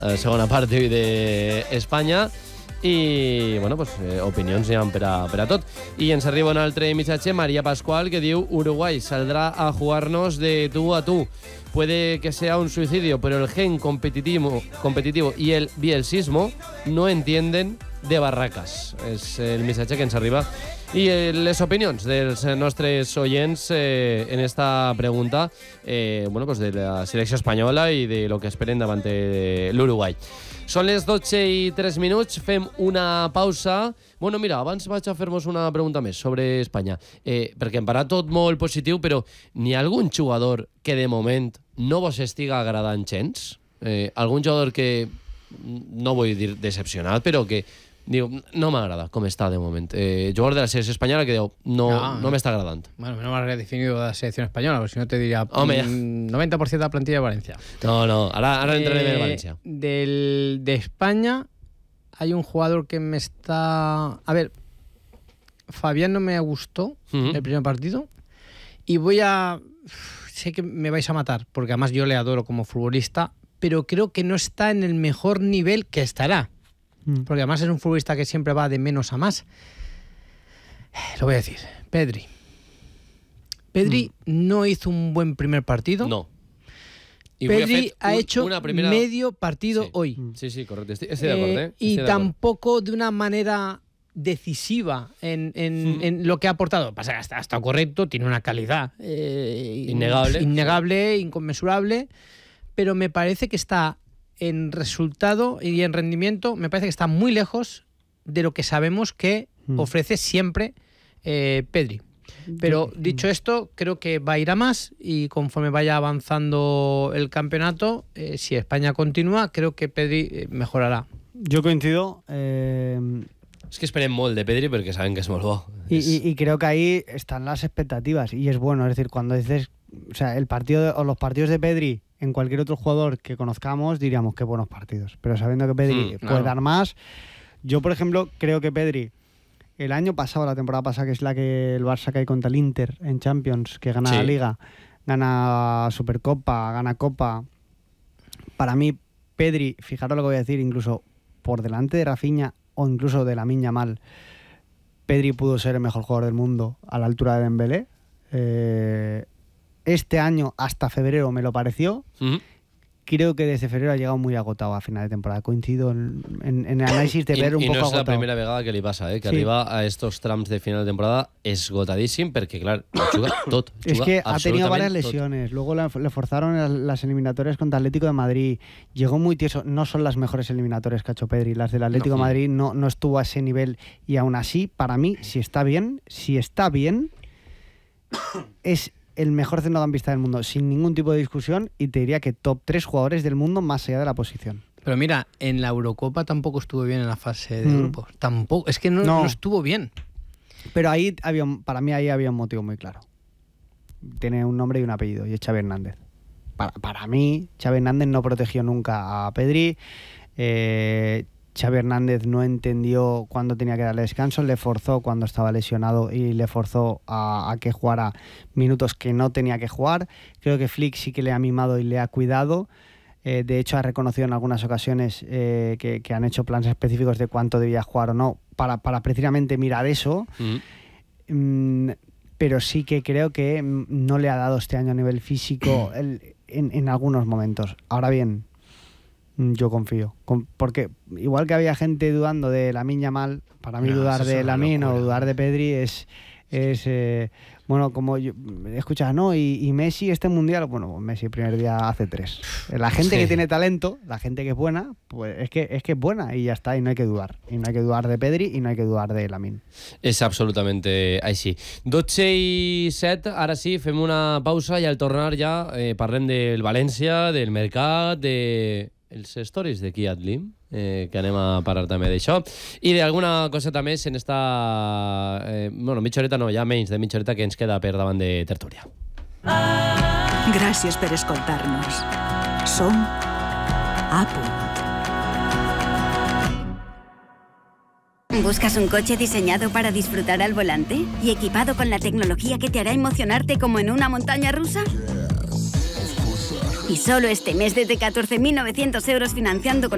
Segona part d'Espanya i, bueno, pues, opinions n'hi ha per a tot. I ens arriba un altre missatge, María Pascual, que diu: Uruguay saldrá a jugarnos de tú a tú. Puede que sea un suicidio, pero el gen competitivo y el bielsismo no entienden de barracas. És el missatge que ens arriba. I les opinions dels nostres oients en esta pregunta bueno, pues de la selecció espanyola i de lo que esperen davant de l'Uruguai. Són les 12:03, fem una pausa. Bueno, mira, abans vaig a fer-vos una pregunta més sobre Espanya, perquè em parla tot molt positiu, però n'hi ha algun jugador que de moment no vos estiga agradant gens? Algun jugador que, no vull dir decepcionat, però que diu, no m'agrada com està de moment. Jugador de la selecció espanyola que diu, no m'està agradant. Bueno, no me has redefinido la selección española, porque si no te diría 90% de la plantilla de Valencia. No, ahora entraré en Valencia. De España hay un jugador que me está... A ver, Fabián no me gustó el primer partido y sé que me vais a matar, porque además yo le adoro como futbolista, pero creo que no está en el mejor nivel que estará. Porque además es un futbolista que siempre va de menos a más. Lo voy a decir, Pedri no hizo un buen primer partido. No. Pedri ha hecho medio partido hoy. Sí, correcto. Estoy de acuerdo. Y tampoco de una manera decisiva en lo que ha aportado. Pasa que está correcto, tiene una calidad innegable, inconmensurable, pero me parece que está en resultado y en rendimiento, me parece que está muy lejos de lo que sabemos que ofrece siempre Pedri. Pero dicho esto, creo que va a ir a más y conforme vaya avanzando el campeonato, si España continúa, creo que Pedri mejorará. Yo coincido. Es que esperen molt de Pedri porque saben que es molt bo. Y creo que ahí están las expectativas y es bueno, es decir, cuando dices, o sea, el partido o los partidos de Pedri en cualquier otro jugador que conozcamos diríamos qué buenos partidos, pero sabiendo que Pedri puede dar más, yo por ejemplo creo que Pedri el año pasado, la temporada pasada, que es la que el Barça cae contra el Inter en Champions, que gana la Liga, gana Supercopa, gana Copa, para mí Pedri, fijaros lo que voy a decir, incluso por delante de Rafinha o incluso de Lamine Yamal, Pedri pudo ser el mejor jugador del mundo a la altura de Dembélé. Este año hasta febrero me lo pareció. Creo que desde febrero ha llegado muy agotado a final de temporada. Coincido en el análisis de ver un poco agotado. I no és la primera vegada que li passa, que arriba a estos trams de final de temporada esgotadíssim, perquè, clar, juga tot. Es que ha tenido varias lesiones. Luego le forzaron las eliminatorias contra Atlético de Madrid. Llegó muy tieso. No son las mejores eliminatorias que ha hecho Pedri. Las del Atlético de Madrid no estuvo a ese nivel. Y aún así, para mí, si está bien, es el mejor centrocampista del mundo, sin ningún tipo de discusión, y te diría que top 3 jugadores del mundo más allá de la posición. Pero mira, en la Eurocopa tampoco estuvo bien en la fase de grupos. Tampoco, es que no estuvo bien. Pero ahí para mí había un motivo muy claro. Tiene un nombre y un apellido, y es Xavi Hernández. Para mí, Xavi Hernández no protegió nunca a Pedri. Xavi Hernández no entendió cuándo tenía que darle descanso, le forzó cuando estaba lesionado y le forzó a que jugara minutos que no tenía que jugar. Creo que Flick sí que le ha mimado y le ha cuidado. De hecho, ha reconocido en algunas ocasiones que han hecho planes específicos de cuánto debía jugar o no, para precisamente mirar eso. Pero sí que creo que no le ha dado este año a nivel físico en algunos momentos. Ahora bien, yo confío, porque igual que había gente dudando de Lamine Yamal, para mí dudar de Lamine o dudar de Pedri es bueno, como yo escuchaba, ¿no? Y Messi este mundial, bueno, Messi el primer día hace 3. La gente que tiene talento, la gente que es buena, pues es que es buena y ya está, y no hay que dudar. Y no hay que dudar de Pedri y no hay que dudar de Lamine. És absolutament així. 12:07, ara sí, fem una pausa i al tornar ja parlem del València, del mercat, els stories de Kiat Lim, que anem a parlar també d'això, i d'alguna coseta més en esta mitja horeta, no, ja menys de mitja horeta que ens queda per davant de tertúlia. Gràcies per escoltar-nos. Som A Punt. ¿Buscas un coche diseñado para disfrutar al volante y equipado con la tecnología que te hará emocionarte como en una montaña rusa? Y solo este mes desde 14.900 € financiando con